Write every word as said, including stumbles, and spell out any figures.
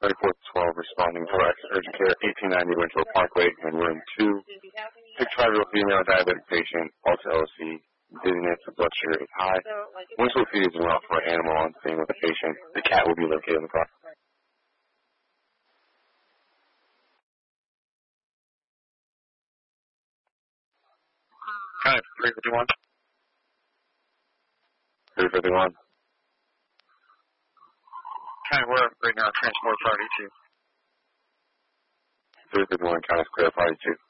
thirty-four twelve responding to urgent care, eighteen ninety Winchell Parkway in room two. sixty-five-year-old female diabetic patient, also L C, dizziness, the blood sugar is high. Winchell feed is well for an animal on scene with the patient. The cat will be located in the car. Kind of three fifty-one. three fifty-one. Kind of where right now, transport party two. three fifty-one, kind of clear party two.